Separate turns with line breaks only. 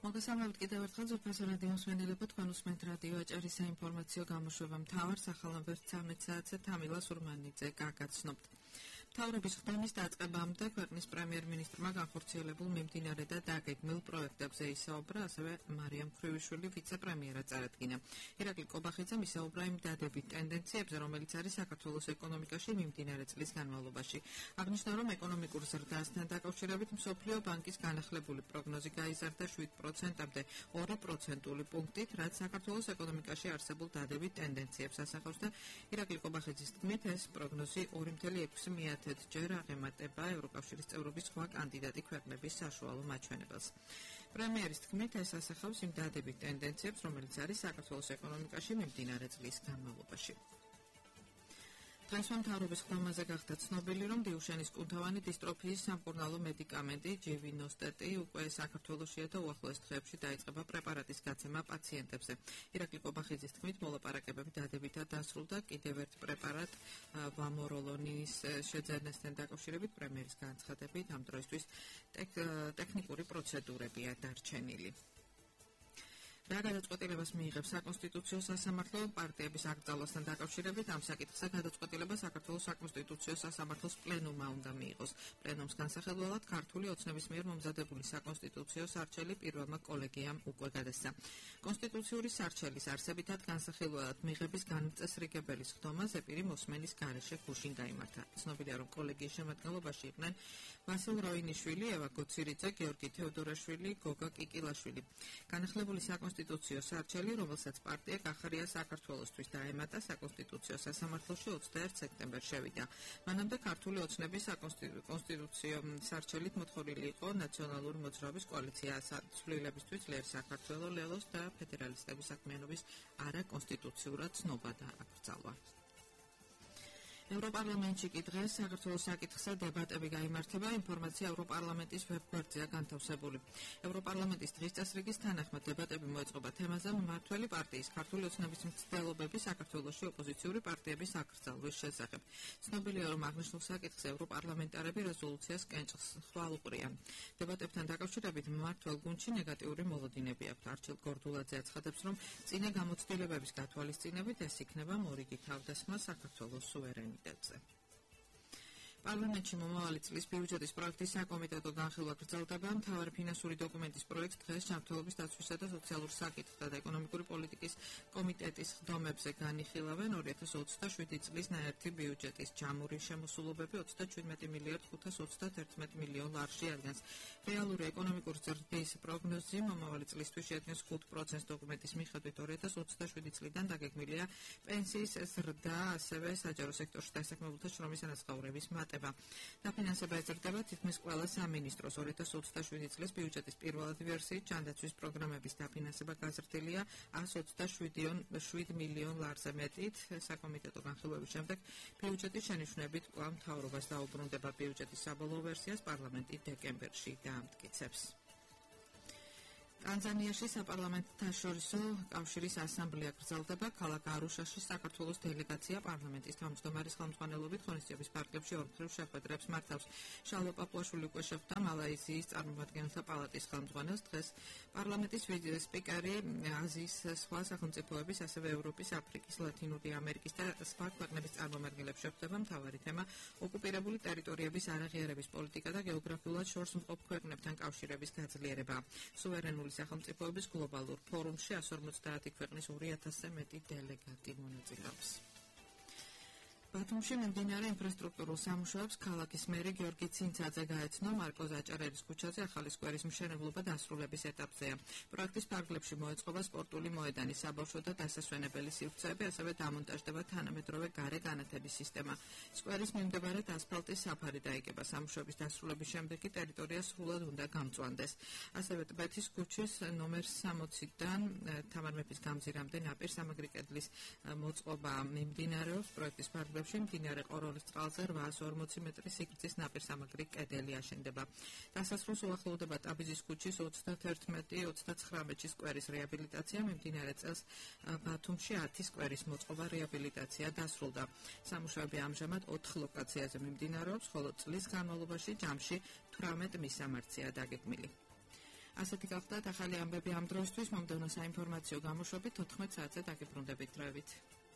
მოგესალმებით კიდევ ერთხელ ზურფასო რადიო მსმენელებო, თქვენ უსმენთ რადიო აჭარის საინფორმაციო გამოშვება მთავარ სახელმწიფო 13 საათზე თამილა სურმანიძე გაგაცნობთ. მთავრობის ხდომის დაწყებამდე ქვეყნის პრემიერ-მინისტრმა განხორციელებულ მიმდინარე და დაგეგმილ პროექტებზე ისაუბრა, ასევე მარიამ ქრივიშვილი ვიცე-პრემიერად წარადგინა. ირაკლი კობახიძემ ისაუბრა იმ დადებით ტენდენციებზე, რომელიც არის საქართველოს ეკონომიკაში მიმდინარე წლის განმავლობაში. აღნიშნა, რომ ეკონომიკურ ზრდასთან დაკავშირებით მსოფლიო ბანკის განახლებული პროგნოზი გაიზარდა 7%-მდე 2% პუნქტით, რაც საქართველოს ეკონომიკაში არსებულ დადებით ტენდენციებს ასახავს და ირაკლი კობახიძის თქმით, ეს პროგნოზი 2.6 ჯერ აღემატება ევროკავშირის წევრობის სხვა კანდიდატი ქვეყნების საშუალო მაჩვენებელს. პრემიერის თქმით, ეს ასახავს იმ დადებით ტენდენციებს, რომელიც არის საქართველოს ეკონომიკაში მიმდინარე წლის განმავლობაში. დღეს მთავრობის ხდომაზე გახდა ცნობილი, რომ დიუშენის კუნთოვანი დისტროფიის სამკურნალო მედიკამენტი ჯივინოსტეტი უკვე საქართველოშია და უახლოეს დღეებში დაიწყება პრეპარატის გაცემა პაციენტებზე. ირაკლი კობახიძის თქმით, მოლაპარაკებები დადებითად დასრულდა, კიდევ ერთ პრეპარატ ვამოროლონის შეძენასთან დაკავშირებით პრემიერის განცხადებით ამ დროისთვის ტექნიკური პროცედურებია დარჩენილი. რა გადაწყვეტილებას მიიღებს საკონსტიტუციო სასამართლო პარტიების აკრძალვასთან დაკავშირებით ამ საკითხზე გადაწყვეტილება საქართველოს საკონსტიტუციო სასამართლოს პლენუმმა უნდა მიიღოს. პლენუმს განსახილველად ქართული ოცნების მიერ მომზადებული საკონსტიტუციო სარჩელი პირველმა კოლეგიამ უკვე გადასცა. კონსტიტუციური სარჩელის არსებითად განსახილველად მიღების განმწესრიგებელი ხდომა ზეპირი მოსმენის გარეშე გუშინ გაიმართა. ცნობილია, რომ კოლეგიის შემადგენლობაში იყვნენ ვასილ როინიშვილი, ევა გოცირიძე, გეორგი თეოდორაშვილი, გოგა კიკილაშვილი. განახლებული საკონსტიტუციო სარჩელი, რომელსაც პარტია კახარია საქართველოსთვის დაემატა საკონსტიტუციო სასამართლოში 21 სექტემბერს შევიდა. მანამდე ქართული ოცნების საკონსტიტუციო სარჩელით მოთხოვილი იყო ნაციონალური მოძრაობის კოალიცია ცვლილებისთვის ლერ საქართველო ლელოს და ფედერალისტების საქმიანობის არაკონსტიტუციურად ცნობა და აკრძალვა. ევროპარლამენტში კი დღეს საქართველოს საკითხზე დებატები გაიმართება, ინფორმაცია ევროპარლამენტის ვებგვერდზეა განთავსებული. ევროპარლამენტის დღის წესრიგის თანახმად დებატები მოეწყობა თემაზე მმართველი პარტიის ქართული ოცნების მცდელობები საქართველოში ოპოზიციური პარტიების აკრძალვის შესახებ. ცნობილია, რომ აღნიშნულ საკითხზე ევროპარლამენტარები რეზოლუციას კენჭს ხვალ უყრიან. დებატებთან დაკავშირებით მმართველ გუნდში ნეგატიური მოლოდინები აქვთ. არჩილ გორდულაძე აცხადებს, რომ წინა გამოცდილებების გათვალისწინებით ეს იქნება მორიგი თავდასხმა საქართველოს სუვერენიტეტზე. პარლამენტში მომავალი წლის ბიუჯეტის პროექტის საკომიტეტო განხილვა გრძელდება. მთავარი ფინანსური დოკუმენტის პროექტს დღეს ჯანმრთელობის დაცვისა და სოციალურ საკითხთა და ეკონომიკური პოლიტიკის კომიტეტის ხდომებზე განიხილავენ. 2027 წლის ნაერთი ბიუჯეტის ჯამური შემოსულობები 37 მილიარდ 531 მილიონ ლარში ადგას. რეალური ეკონომიკური ზრდის პროგნოზი მომავალი წლისთვის შეადგენს 5% დოკუმენტის მიხედვით 2027 წლიდან დაგეგმილია პენსიის ზრდა, ასევე საჯარო სექტორში დასაქმებულთა შრომის ანაზღაურების დაფინანსება ეზრდება თითქმის ყველა სამინისტროს. 2027 წლის ბიუჯეტის პირველადი ვერსიით ჯანდაცვის პროგრამების დაფინანსება გაზრდილია 127 მილიონ ლარზე მეტით. საკომიტეტო განხილვების შემდეგ ბიუჯეტის შენიშვნებით კვლავ მთავრობას დაუბრუნდება ბიუჯეტის საბოლოო ვერსიას პარლამენტი დეკემბერში დაამტკიცებს. ტანზანიაში საპარლამენტო შორისო კავშირის ასამბლეა გრძელდება. ქალაქ არუშაში საქართველოს დელეგაცია პარლამენტის თავმჯდომარის ხელმძღვანელობით ღონისძიების ფარგლებში ორმხრივ შეხვედრებს მართავს. შალვა პაპუაშვილი უკვე შეხვდა მალაიზიის წარმომადგენელთა პალატის ხელმძღვანელს. დღეს პარლამენტის სპიკერი აზიის სხვა სახელმწიფოების, ასევე ევროპის, აფრიკის, ლათინური ამერიკის და სხვა ქვეყნების წარმომადგენლებს შეხვდება. მთავარი თემა ოკუპირებული ტერიტორიების არაღიარების პოლიტიკა და გეოგრაფიულად შორსმყოფ ქვეყნებთან კავშირების გაძლიერება. სუვერენული სახელმწიფოების გლობალურ ფორუმში 150 ქვეყნის 2000-ზე მეტი დელეგატი მონაწილეობს. ბათუმში მიმდინარე ინფრასტრუქტურულ სამუშაოებს ქალაქის მერი გიორგი ცინცაძე გაეცნო. მარკო ზაჭარელის ქუჩაზე ახალი სკვერის მშენებლობა დასრულების ეტაპზეა. პროექტის ფარგლებში მოეწყობა სპორტული მოედანი, საბავშვო და დასასვენებელი სივრცეები, ასევე დამონტაჟდება თანამედროვე გარე განათების სისტემა. სკვერის მიმდებარედ ასფალტის საფარი დაიგება. სამუშაოების დასრულების შემდეგ კი ტერიტორია სრულად უნდა გამწვანდეს. ასევე ტბეთის ქუჩის ნომერ 60-დან თამარ მეფის გამზირამდე ნაპირსამაგრი კედლის მოწყობა მიმდინარეობს. პროექტის ფარგლებში მდინარე ყოროლის წყალზე 840 მეტრის სიგრძის ნაპირსამაგრი კედელი აშენდება. დასასრულს უახლოვდება ტაბიძის ქუჩის 31-39 სკვერის რეაბილიტაცია. მიმდინარე წელს ბათუმში 10 სკვერის მოწყობა რეაბილიტაცია დასრულდა. სამუშაოები ამჟამად 4 ლოკაციაზე მიმდინარეობს, ხოლო წლის განმავლობაში ჯამში 18 მისამართია დაგეგმილი. ასეთი გახლდათ ახალი ამბები ამ დროისთვის. მომდევნო საინფორმაციო გამოშვებით 14 საათზე დაგიბრუნდებით დროებით.